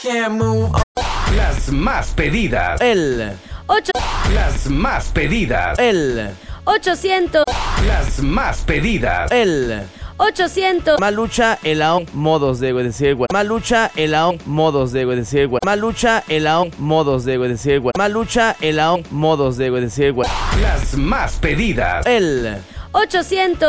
Can't move on. Las más pedidas. El 8. Las más pedidas. El 800. Las más pedidas. El 800. Malucha elao modos de decir güey. Malucha elao modos de decir güey. Malucha elao modos de decir güey. Malucha elao modos de decir güey. Las más pedidas. El 800.